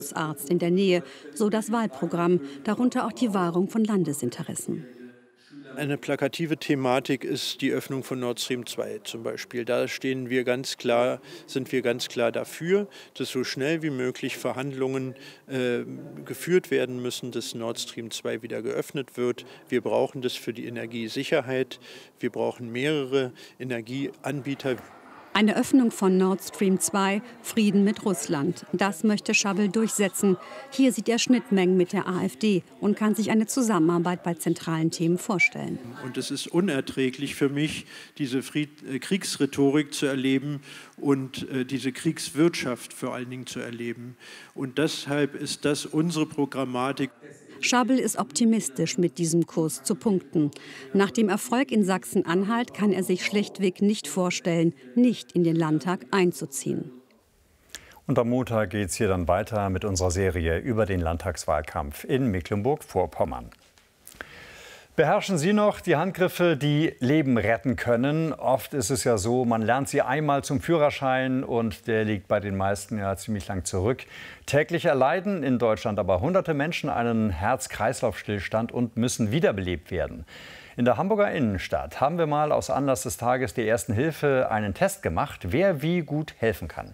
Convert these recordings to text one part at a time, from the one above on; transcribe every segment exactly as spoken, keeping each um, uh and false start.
Arzt in der Nähe, so das Wahlprogramm, darunter auch die Wahrung von Landesinteressen. Eine plakative Thematik ist die Öffnung von Nord Stream zwei zum Beispiel. Da stehen wir ganz klar, sind wir ganz klar dafür, dass so schnell wie möglich Verhandlungen äh, geführt werden müssen, dass Nord Stream zwei wieder geöffnet wird. Wir brauchen das für die Energiesicherheit. Wir brauchen mehrere Energieanbieter. Eine Öffnung von Nord Stream zwei, Frieden mit Russland. Das möchte Schabel durchsetzen. Hier sieht er Schnittmengen mit der AfD und kann sich eine Zusammenarbeit bei zentralen Themen vorstellen. Und es ist unerträglich für mich, diese Fried- äh, Kriegsrhetorik zu erleben und äh, diese Kriegswirtschaft vor allen Dingen zu erleben. Und deshalb ist das unsere Programmatik. Schabel ist optimistisch, mit diesem Kurs zu punkten. Nach dem Erfolg in Sachsen-Anhalt kann er sich schlichtweg nicht vorstellen, nicht in den Landtag einzuziehen. Und am Montag geht es hier dann weiter mit unserer Serie über den Landtagswahlkampf in Mecklenburg-Vorpommern. Beherrschen Sie noch die Handgriffe, die Leben retten können? Oft ist es ja so, man lernt sie einmal zum Führerschein und der liegt bei den meisten ja ziemlich lang zurück. Täglich erleiden in Deutschland aber hunderte Menschen einen Herz-Kreislauf-Stillstand und müssen wiederbelebt werden. In der Hamburger Innenstadt haben wir mal aus Anlass des Tages der Ersten Hilfe einen Test gemacht, wer wie gut helfen kann.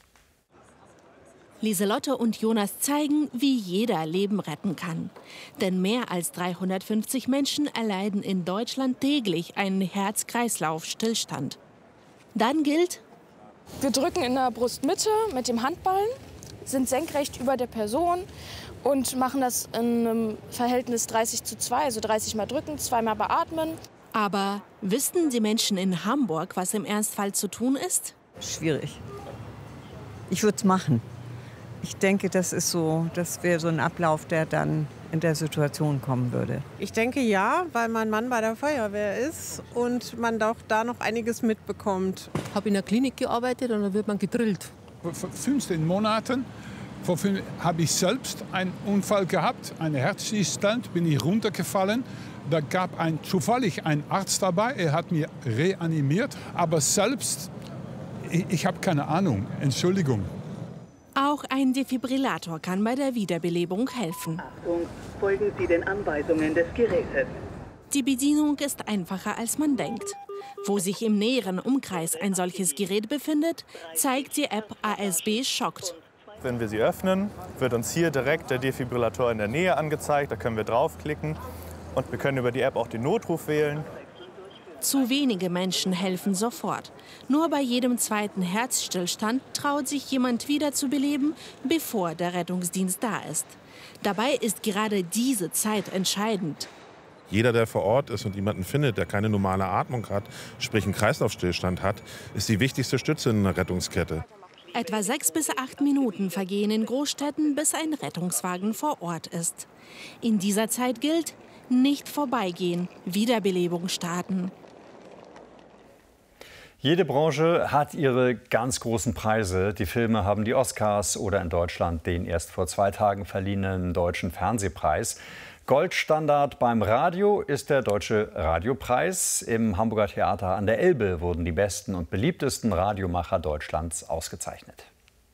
Lieselotte und Jonas zeigen, wie jeder Leben retten kann. Denn mehr als dreihundertfünfzig Menschen erleiden in Deutschland täglich einen Herz-Kreislauf-Stillstand. Dann gilt: Wir drücken in der Brustmitte mit dem Handballen, sind senkrecht über der Person und machen das in einem Verhältnis dreißig zu zwei, also dreißig Mal drücken, zweimal beatmen. Aber wissen die Menschen in Hamburg, was im Ernstfall zu tun ist? Schwierig. Ich würde es machen. Ich denke, das ist so, das wäre so ein Ablauf, der dann in der Situation kommen würde. Ich denke ja, weil mein Mann bei der Feuerwehr ist und man doch da noch einiges mitbekommt. Ich habe in der Klinik gearbeitet und da wird man gedrillt. Vor fünfzehn Monaten habe ich selbst einen Unfall gehabt, einen Herzstillstand, bin ich runtergefallen. Da gab ein, zufällig einen Arzt dabei, er hat mich reanimiert, aber selbst, ich, ich habe keine Ahnung, Entschuldigung. Auch ein Defibrillator kann bei der Wiederbelebung helfen. Achtung, folgen Sie den Anweisungen des Gerätes. Die Bedienung ist einfacher, als man denkt. Wo sich im näheren Umkreis ein solches Gerät befindet, zeigt die App A S B Schockt. Wenn wir sie öffnen, wird uns hier direkt der Defibrillator in der Nähe angezeigt. Da können wir draufklicken und wir können über die App auch den Notruf wählen. Zu wenige Menschen helfen sofort. Nur bei jedem zweiten Herzstillstand traut sich jemand wieder zu beleben, bevor der Rettungsdienst da ist. Dabei ist gerade diese Zeit entscheidend. Jeder, der vor Ort ist und jemanden findet, der keine normale Atmung hat, sprich einen Kreislaufstillstand hat, ist die wichtigste Stütze in einer Rettungskette. Etwa sechs bis acht Minuten vergehen in Großstädten, bis ein Rettungswagen vor Ort ist. In dieser Zeit gilt: nicht vorbeigehen, Wiederbelebung starten. Jede Branche hat ihre ganz großen Preise. Die Filme haben die Oscars oder in Deutschland den erst vor zwei Tagen verliehenen Deutschen Fernsehpreis. Goldstandard beim Radio ist der Deutsche Radiopreis. Im Hamburger Theater an der Elbe wurden die besten und beliebtesten Radiomacher Deutschlands ausgezeichnet.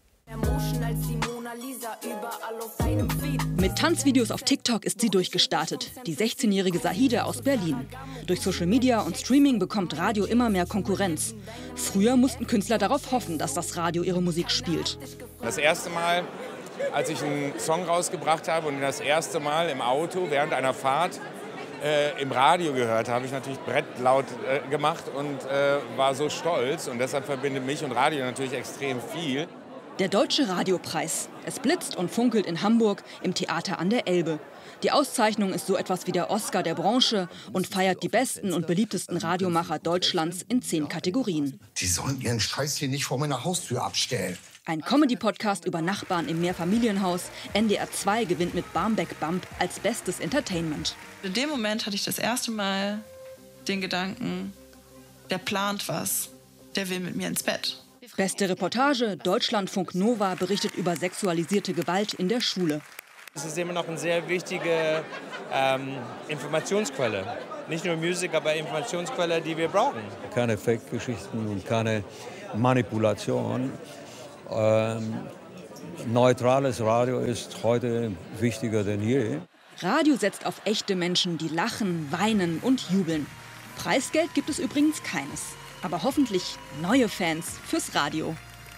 Mit Tanzvideos auf TikTok ist sie durchgestartet. Die sechzehnjährige Sahide aus Berlin. Durch Social Media und Streaming bekommt Radio immer mehr Konkurrenz. Früher mussten Künstler darauf hoffen, dass das Radio ihre Musik spielt. Das erste Mal, als ich einen Song rausgebracht habe und das erste Mal im Auto während einer Fahrt äh, im Radio gehört, habe ich natürlich brettlaut äh, gemacht und äh, war so stolz. Und deshalb verbindet mich und Radio natürlich extrem viel. Der Deutsche Radiopreis. Es blitzt und funkelt in Hamburg im Theater an der Elbe. Die Auszeichnung ist so etwas wie der Oscar der Branche und feiert die besten und beliebtesten Radiomacher Deutschlands in zehn Kategorien. Die sollen ihren Scheiß hier nicht vor meiner Haustür abstellen. Ein Comedy-Podcast über Nachbarn im Mehrfamilienhaus. N D R zwei gewinnt mit Barmbek Bump als bestes Entertainment. In dem Moment hatte ich das erste Mal den Gedanken, der plant was, der will mit mir ins Bett. Beste Reportage, Deutschlandfunk Nova berichtet über sexualisierte Gewalt in der Schule. Es ist immer noch eine sehr wichtige ähm, Informationsquelle. Nicht nur Musik, aber Informationsquelle, die wir brauchen. Keine Fake-Geschichten und keine Manipulation. Ähm, neutrales Radio ist heute wichtiger denn je. Radio setzt auf echte Menschen, die lachen, weinen und jubeln. Preisgeld gibt es übrigens keines. Aber hoffentlich neue Fans fürs Radio.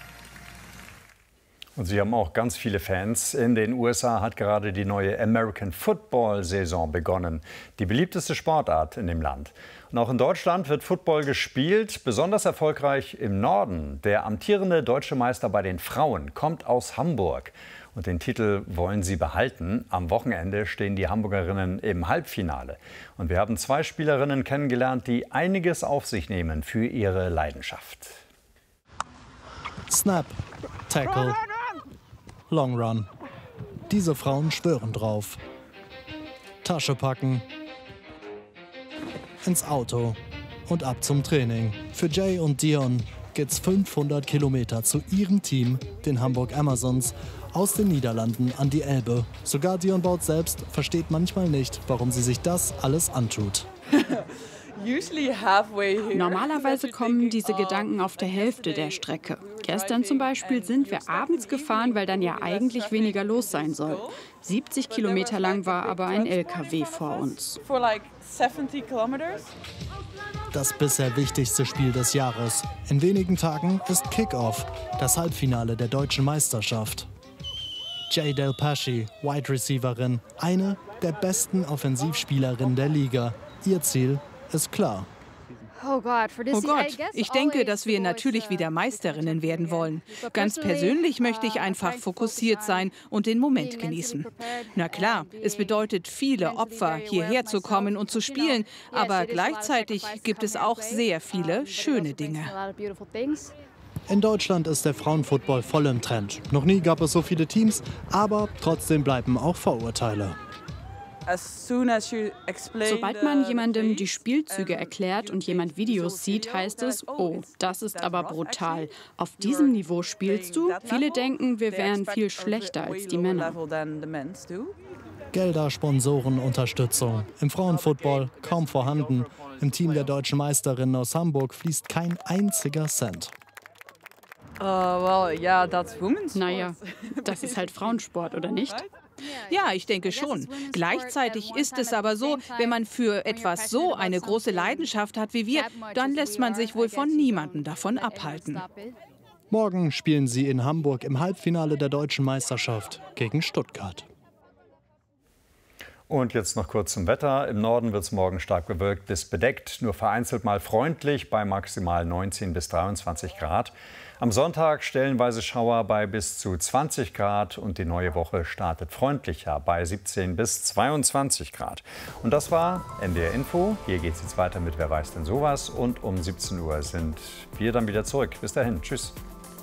Und Sie haben auch ganz viele Fans. In den U S A hat gerade die neue American Football-Saison begonnen. Die beliebteste Sportart in dem Land. Und auch in Deutschland wird Football gespielt, besonders erfolgreich im Norden. Der amtierende deutsche Meister bei den Frauen kommt aus Hamburg. Und den Titel wollen sie behalten. Am Wochenende stehen die Hamburgerinnen im Halbfinale. Und wir haben zwei Spielerinnen kennengelernt, die einiges auf sich nehmen für ihre Leidenschaft. Snap, Tackle, Long Run. Diese Frauen schwören drauf. Tasche packen, ins Auto und ab zum Training. Für Jay und Dion geht's fünfhundert Kilometer zu ihrem Team, den Hamburg Amazons, aus den Niederlanden an die Elbe. Sogar Dion Baut selbst versteht manchmal nicht, warum sie sich das alles antut. Normalerweise kommen diese Gedanken auf der Hälfte der Strecke. Gestern zum Beispiel sind wir abends gefahren, weil dann ja eigentlich weniger los sein soll. siebzig Kilometer lang war aber ein L K W vor uns. Das bisher wichtigste Spiel des Jahres. In wenigen Tagen ist Kickoff, das Halbfinale der deutschen Meisterschaft. Jay Del Paschi, Wide Receiverin, eine der besten Offensivspielerinnen der Liga. Ihr Ziel ist klar. Oh Gott, ich denke, dass wir natürlich wieder Meisterinnen werden wollen. Ganz persönlich möchte ich einfach fokussiert sein und den Moment genießen. Na klar, es bedeutet viele Opfer, hierher zu kommen und zu spielen, aber gleichzeitig gibt es auch sehr viele schöne Dinge. In Deutschland ist der Frauenfootball voll im Trend. Noch nie gab es so viele Teams, aber trotzdem bleiben auch Vorurteile. Sobald man jemandem die Spielzüge erklärt und jemand Videos sieht, heißt es, oh, das ist aber brutal. Auf diesem Niveau spielst du? Viele denken, wir wären viel schlechter als die Männer. Gelder, Sponsoren, Unterstützung. Im Frauenfootball kaum vorhanden. Im Team der deutschen Meisterinnen aus Hamburg fließt kein einziger Cent. Naja, das ist halt Frauensport, oder nicht? Ja, ich denke schon. Gleichzeitig ist es aber so, wenn man für etwas so eine große Leidenschaft hat wie wir, dann lässt man sich wohl von niemandem davon abhalten. Morgen spielen sie in Hamburg im Halbfinale der deutschen Meisterschaft gegen Stuttgart. Und jetzt noch kurz zum Wetter. Im Norden wird es morgen stark bewölkt bis bedeckt, nur vereinzelt mal freundlich bei maximal neunzehn bis dreiundzwanzig Grad. Am Sonntag stellenweise Schauer bei bis zu zwanzig Grad und die neue Woche startet freundlicher bei siebzehn bis zweiundzwanzig Grad. Und das war N D R Info. Hier geht es jetzt weiter mit Wer weiß denn sowas? Und um siebzehn Uhr sind wir dann wieder zurück. Bis dahin. Tschüss.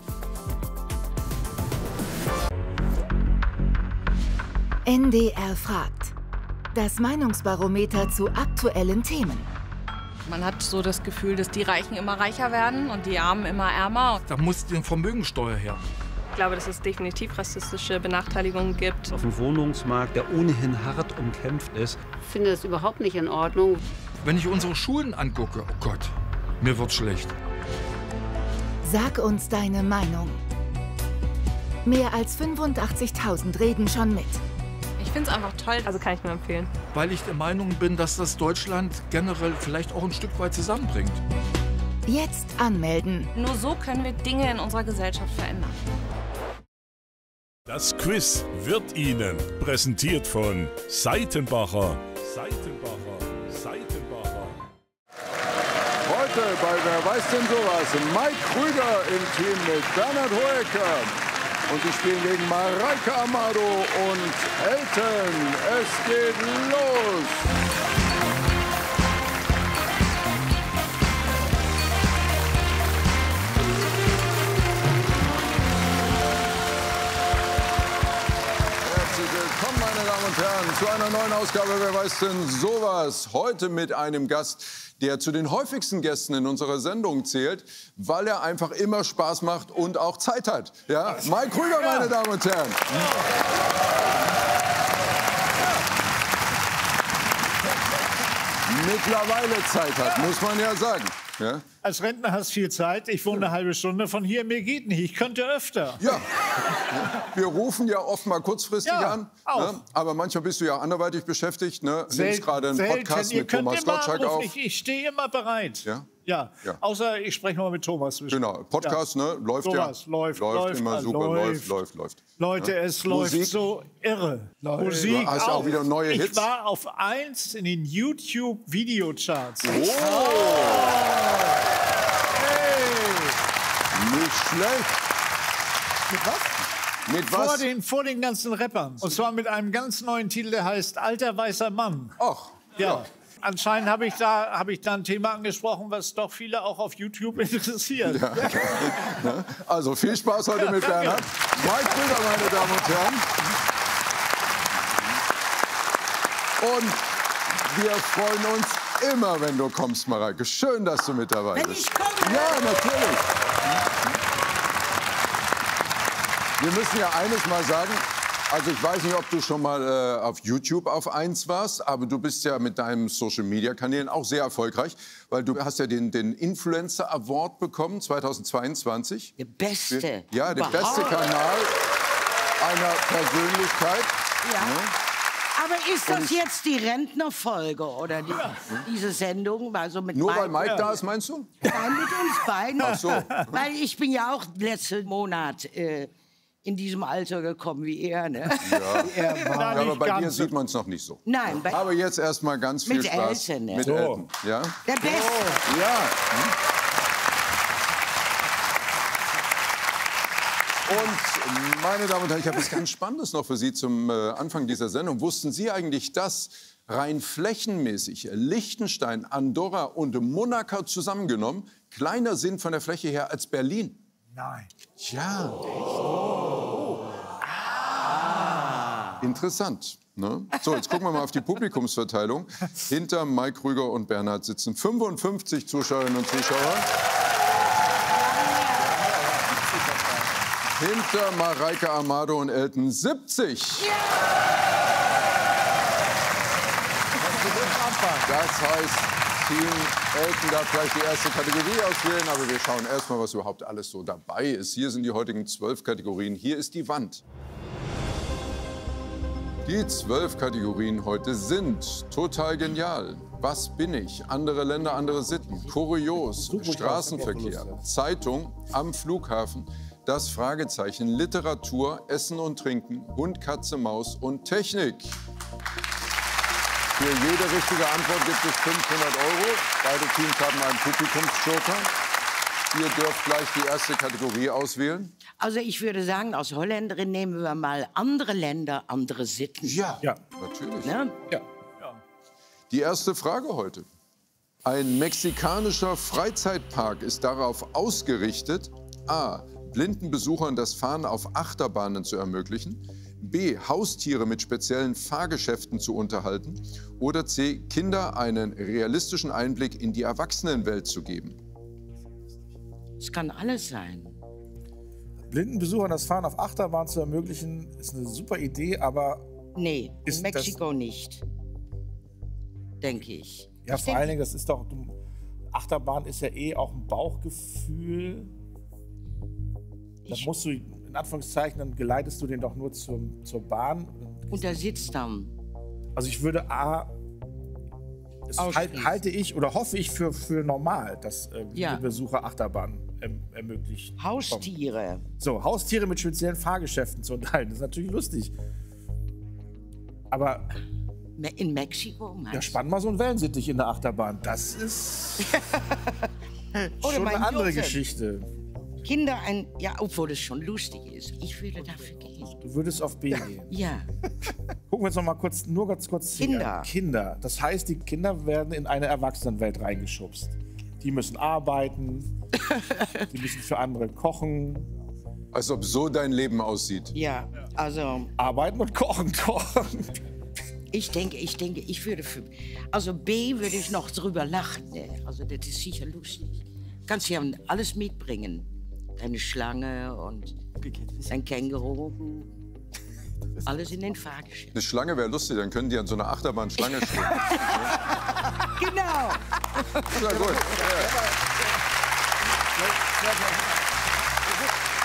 N D R fragt. Das Meinungsbarometer zu aktuellen Themen. Man hat so das Gefühl, dass die Reichen immer reicher werden und die Armen immer ärmer. Da muss die Vermögensteuer her. Ich glaube, dass es definitiv rassistische Benachteiligungen gibt. Auf dem Wohnungsmarkt, der ohnehin hart umkämpft ist. Ich finde das überhaupt nicht in Ordnung. Wenn ich unsere Schulen angucke, oh Gott, mir wird's schlecht. Sag uns deine Meinung. Mehr als fünfundachtzigtausend reden schon mit. Ich finde es einfach toll, also kann ich nur empfehlen. Weil ich der Meinung bin, dass das Deutschland generell vielleicht auch ein Stück weit zusammenbringt. Jetzt anmelden. Nur so können wir Dinge in unserer Gesellschaft verändern. Das Quiz wird Ihnen präsentiert von Seitenbacher. Seitenbacher, Seitenbacher. Heute bei Wer weiß denn sowas? Mike Krüger im Team mit Bernhard Hoeker. Und die spielen gegen Mareike Amado und Elton. Es geht los! Herzlich willkommen, meine Damen und Herren, zu einer neuen Ausgabe Wer weiß denn sowas? Heute mit einem Gast, der zu den häufigsten Gästen in unserer Sendung zählt, weil er einfach immer Spaß macht und auch Zeit hat. Ja? Mike Krüger, meine Damen und Herren. Mittlerweile Zeit hat, muss man ja sagen. Ja? Als Rentner hast du viel Zeit. Ich wohne eine halbe Stunde von hier. Mir geht nicht. Ich könnte öfter. Ja. Wir rufen ja oft mal kurzfristig Ja, an. auch. Ne? Aber manchmal bist du ja anderweitig beschäftigt. Ne? Sel Nimmst gerade einen selten. Podcast Ihr mit könnt Thomas immer Gottschalk anrufen. auf. Ich, ich stehe immer bereit. Ja? Ja. Ja. Außer ich spreche noch mit Thomas. Genau, Podcast, ja. ne? Läuft Sowas. ja. Läuft, läuft, läuft, immer ah, super, läuft, läuft. läuft, läuft. Leute, Ja? es Musik? läuft so irre. Läuft. Musik Du hast auch wieder neue ich Hits? war auf eins in den YouTube-Videocharts. Oh. Nicht schlecht. Mit was? Mit was? Vor den, vor den ganzen Rappern. Und zwar mit einem ganz neuen Titel, der heißt Alter weißer Mann. Ach, ja. ja. Anscheinend habe ich, da, hab ich da ein Thema angesprochen, was doch viele auch auf YouTube interessiert. Ja. Also viel Spaß heute mit Bernhard. Mike Krüger, meine Damen und Herren. Und wir freuen uns immer, wenn du kommst, Mareike. Schön, dass du mit dabei bist. Wenn ich komme. Ja, natürlich. Wir müssen ja eines mal sagen. Also ich weiß nicht, ob du schon mal äh, auf YouTube auf eins warst, aber du bist ja mit deinen Social-Media-Kanälen auch sehr erfolgreich, weil du hast ja den, den Influencer Award bekommen zweitausendzweiundzwanzig. Der beste. Ja, der Überhaupt. beste Kanal einer Persönlichkeit. Ja. Ne? Aber ist das Und- jetzt die Rentnerfolge oder die, diese Sendung? Also mit Nur weil Mike- Mike da ist, meinst du? Nein, mit uns beiden. Ach so. Weil ich bin ja auch letzten Monat äh, in diesem Alter gekommen wie er. Ne? Ja, Er war ja aber nicht bei dir ganz sieht man es noch nicht so. Nein, bei- aber jetzt erst mal ganz viel Mit Spaß Elton, ne? mit So. Elton. Ja? Der Beste. Ja. Und meine Damen und Herren, ich habe was ganz Spannendes noch für Sie zum äh, Anfang dieser Sendung. Wussten Sie eigentlich, dass rein flächenmäßig Liechtenstein, Andorra und Monaco zusammengenommen kleiner sind von der Fläche her als Berlin? Nein. Ja. Interessant. Ne? So, jetzt gucken wir mal auf die Publikumsverteilung. Hinter Mike Krüger und Bernhard sitzen fünfundfünfzig Zuschauerinnen und Zuschauer. Hinter Mareike Amado und Elton siebzig. Das heißt, Team Elton darf gleich die erste Kategorie auswählen, aber wir schauen erst mal, was überhaupt alles so dabei ist. Hier sind die heutigen zwölf Kategorien. Hier ist die Wand. Die zwölf Kategorien heute sind total genial. Was bin ich? Andere Länder, andere Sitten. Kurios. Straßenverkehr. Zeitung. Am Flughafen. Das Fragezeichen. Literatur. Essen und Trinken. Hund, Katze, Maus und Technik. Für jede richtige Antwort gibt es fünfhundert Euro. Beide Teams haben einen Publikumsjoker. Ihr dürft gleich die erste Kategorie auswählen. Also ich würde sagen, als Holländerin nehmen wir mal andere Länder, andere Sitten. Ja, ja. Natürlich. Ne? Ja. Die erste Frage heute. Ein mexikanischer Freizeitpark ist darauf ausgerichtet, a. blinden Besuchern das Fahren auf Achterbahnen zu ermöglichen, b. Haustiere mit speziellen Fahrgeschäften zu unterhalten oder c. Kinder einen realistischen Einblick in die Erwachsenenwelt zu geben. Es kann alles sein. Blinden Besuchern das Fahren auf Achterbahn zu ermöglichen, ist eine super Idee, aber... Nee, ist in Mexiko nicht. Denke ich. Ja, ich vor denke, allen Dingen, das ist doch... Achterbahn ist ja eh auch ein Bauchgefühl. Da musst du, in Anführungszeichen, dann geleitest du den doch nur zum, zur Bahn. Und der sitzt dann. Also ich würde A... Das halt, halte ich oder hoffe ich für, für normal, dass äh, Ja. die Besucher Achterbahn erm ermöglicht. Haustiere. bekommen. So, Haustiere mit speziellen Fahrgeschäften zu unterhalten, das ist natürlich lustig. Aber In Mexiko, ja, meinst spann mal so einen Wellensittich in der Achterbahn. Das ist Oder schon mein eine andere Josef. Geschichte. Kinder ein... Ja, obwohl es schon lustig ist. Ich würde dafür gehen. Du würdest auf B gehen. Ja. Gucken wir uns noch mal kurz, nur ganz kurz hier Kinder. an. Kinder. Das heißt, die Kinder werden in eine Erwachsenenwelt reingeschubst. Die müssen arbeiten, die müssen für andere kochen. Als ob so dein Leben aussieht. Ja, also... Arbeiten und kochen, kochen. Ich denke, ich denke, ich würde für... Also B würde ich noch drüber lachen. Ne? Also das ist sicher lustig. Kannst ja alles mitbringen. Eine Schlange und ein Känguru. Alles in den Fahrgeschäft. Eine Schlange wäre lustig, dann können die an so einer Achterbahn Schlange stehen. Genau. Ja, gut.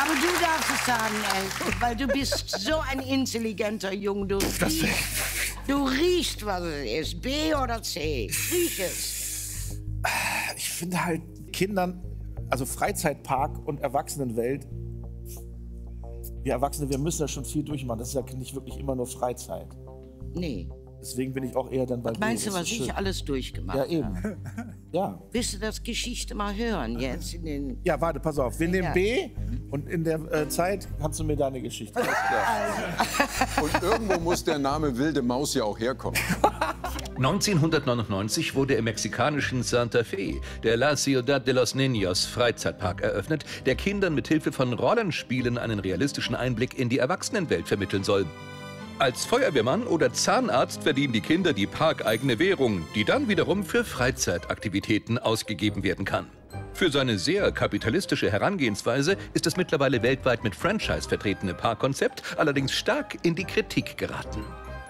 Aber du darfst es sagen, ey, weil du bist so ein intelligenter Junge. Du, riech, du riechst, was es ist. B oder C? Riech es. Ich finde halt Kindern, also Freizeitpark und Erwachsenenwelt, wir Erwachsene, wir müssen da schon viel durchmachen. Das ist ja nicht wirklich immer nur Freizeit. Nee. Deswegen bin ich auch eher dann bei B. Meinst du, was ich schön. alles durchgemacht habe? Ja, eben. Ja. Willst du das Geschichte mal hören jetzt? In den ja, warte, pass auf. Wir nehmen ja. B und in der äh, Zeit kannst du mir deine Geschichte. Alles klar. Und irgendwo muss der Name Wilde Maus ja auch herkommen. neunzehnhundertneunundneunzig wurde im mexikanischen Santa Fe der La Ciudad de los Niños Freizeitpark eröffnet, der Kindern mit Hilfe von Rollenspielen einen realistischen Einblick in die Erwachsenenwelt vermitteln soll. Als Feuerwehrmann oder Zahnarzt verdienen die Kinder die parkeigene Währung, die dann wiederum für Freizeitaktivitäten ausgegeben werden kann. Für seine sehr kapitalistische Herangehensweise ist das mittlerweile weltweit mit Franchise vertretene Parkkonzept allerdings stark in die Kritik geraten.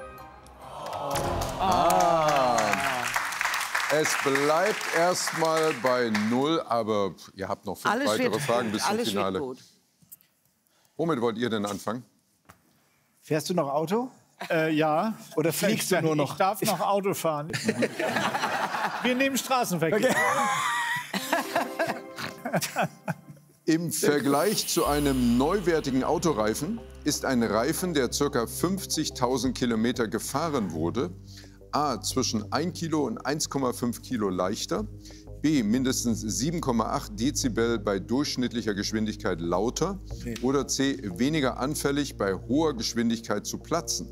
Ah. Es bleibt erstmal bei null, aber ihr habt noch fünf alles weitere wird, Fragen bis zum alles Finale. Wird gut. Womit wollt ihr denn anfangen? Fährst du noch Auto? Äh, ja. Oder fliegst du nur noch? Ich darf noch Auto fahren. Wir nehmen Straßenverkehr. Okay. Im Vergleich zu einem neuwertigen Autoreifen ist ein Reifen, der ca. fünfzigtausend Kilometer gefahren wurde, a. zwischen ein Kilo und eins Komma fünf Kilo leichter, b. mindestens sieben Komma acht Dezibel bei durchschnittlicher Geschwindigkeit lauter oder c. weniger anfällig bei hoher Geschwindigkeit zu platzen.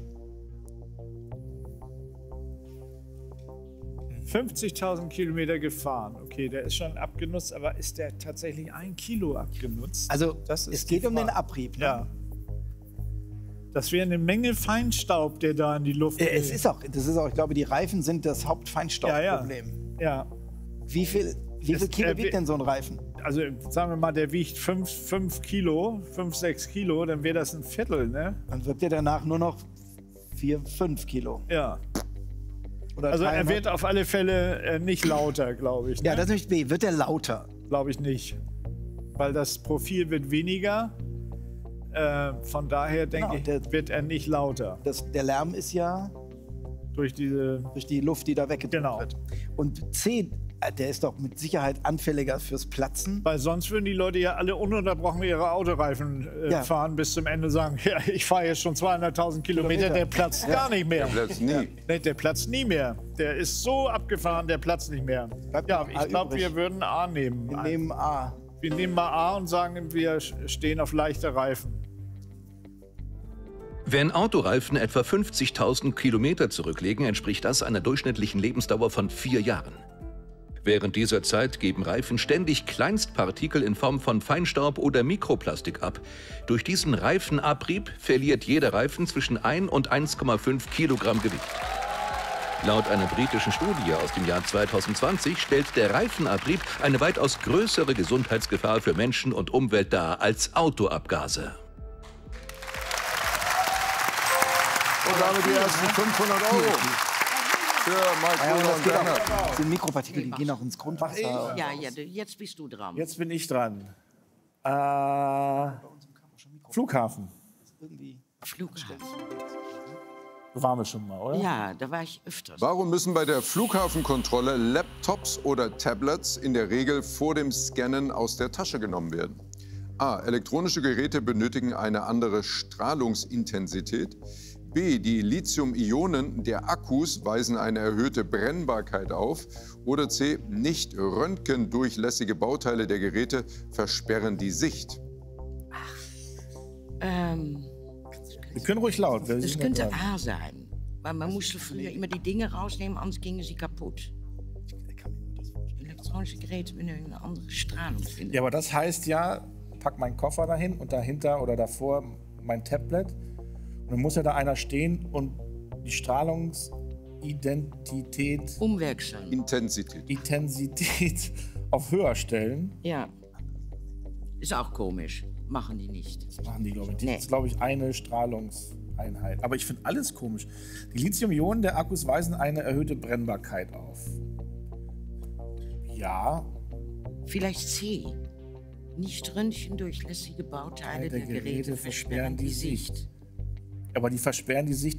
fünfzigtausend Kilometer gefahren. Okay, der ist schon abgenutzt, aber ist der tatsächlich ein Kilo abgenutzt? Also das ist es geht um den Abrieb. Ne? Ja. Das wäre eine Menge Feinstaub, der da in die Luft äh, es ist auch, das ist auch, ich glaube, die Reifen sind das Hauptfeinstaubproblem. Ja, ja. Wie viel, wie viel Es, Kilo äh, wiegt denn so ein Reifen? Also sagen wir mal, der wiegt fünf Kilo, fünf, sechs Kilo, dann wäre das ein Viertel, ne? Dann wird der danach nur noch vier, fünf Kilo. Ja. Oder also er dreimal. wird auf alle Fälle äh, nicht lauter, glaube ich. Ne? Ja, das ist nicht B. Wird der lauter? Glaube ich nicht. Weil das Profil wird weniger. Äh, von daher denke Genau, ich, der- wird er nicht lauter. Das, der Lärm ist ja Durch diese. durch die Luft, die da weggedrückt Genau. wird. Und C, äh, der ist doch mit Sicherheit anfälliger fürs Platzen. Weil sonst würden die Leute ja alle ununterbrochen ihre Autoreifen äh, Ja. fahren bis zum Ende, sagen, ja, ich fahre jetzt schon zweihunderttausend Kilometer, Kilometer. der platzt Ja. gar nicht mehr. Der platzt nie. Nee, der platzt nie mehr. Der ist so abgefahren, der platzt nicht mehr. Bleibt Ja, noch A ich glaube, übrig. wir würden A nehmen. Wir nehmen A. Wir nehmen mal A und sagen, wir stehen auf leichte Reifen. Wenn Autoreifen etwa fünfzigtausend Kilometer zurücklegen, entspricht das einer durchschnittlichen Lebensdauer von vier Jahren. Während dieser Zeit geben Reifen ständig Kleinstpartikel in Form von Feinstaub oder Mikroplastik ab. Durch diesen Reifenabrieb verliert jeder Reifen zwischen ein und eins Komma fünf Kilogramm Gewicht. Laut einer britischen Studie aus dem Jahr zweitausendzwanzig stellt der Reifenabrieb eine weitaus größere Gesundheitsgefahr für Menschen und Umwelt dar als Autoabgase. Und damit die ersten fünfhundert Euro für Mike Ja, und Oh, Brunner das und geht Werner. auch, das sind Mikropartikel, die gehen auch ins Grundwasser. Ja, ja, du- jetzt bist du dran. Jetzt bin ich dran. Äh, Flughafen. Flughafen. Waren wir schon mal, oder? Ja, da war ich öfters. Warum müssen bei der Flughafenkontrolle Laptops oder Tablets in der Regel vor dem Scannen aus der Tasche genommen werden? A. Elektronische Geräte benötigen eine andere Strahlungsintensität. B. Die Lithium-Ionen der Akkus weisen eine erhöhte Brennbarkeit auf. Oder C. Nicht röntgendurchlässige Bauteile der Geräte versperren die Sicht. Ähm, Wir können ruhig laut. wir das sind könnte ja dran. A sein. Weil man musste früher immer die Dinge rausnehmen, sonst gingen sie kaputt. Elektronische Geräte mit einer anderen Strahlung finden. Ja, aber das heißt ja, pack meinen Koffer dahin und dahinter oder davor mein Tablet. Und dann muss ja da einer stehen und die Strahlungsidentität, Umwechseln. Intensität. Intensität auf höher stellen. Ja. Ist auch komisch. Machen die nicht. Das machen die, glaube ich. Nee. Das ist, glaube ich, eine Strahlungseinheit. Aber ich finde alles komisch. Die Lithium-Ionen der Akkus weisen eine erhöhte Brennbarkeit auf. Ja. Vielleicht C. Nicht röntgendurchlässige Bauteile der, der Geräte, Geräte versperren die Sicht. Aber die versperren die Sicht